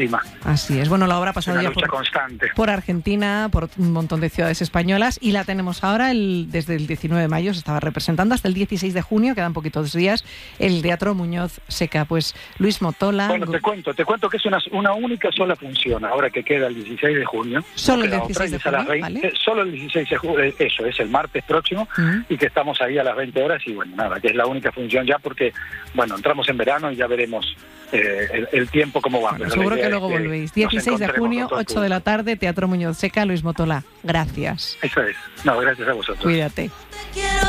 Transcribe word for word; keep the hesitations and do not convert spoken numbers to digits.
Así es. Bueno, la obra ha pasado una ya lucha por, constante. por Argentina, por un montón de ciudades españolas, y la tenemos ahora el, desde el diecinueve de mayo, se estaba representando hasta el dieciséis de junio, quedan poquitos días, el Teatro Muñoz Seca. Pues Luis Motola... Bueno, te cuento, te cuento que es una, una única sola función, ahora que queda el dieciséis de junio. Solo el dieciséis de junio, ¿vale? Solo el dieciséis de junio, eso es el martes próximo, uh-huh. y que estamos ahí a las veinte horas, y bueno, nada, que es la única función ya, porque, bueno, entramos en verano y ya veremos eh, el, el tiempo cómo va. Bueno, seguro que luego que volvéis. dieciséis de junio, ocho de la tarde, Teatro Muñoz Seca. Luis Motola, gracias. Eso es. No, gracias a vosotros. Cuídate.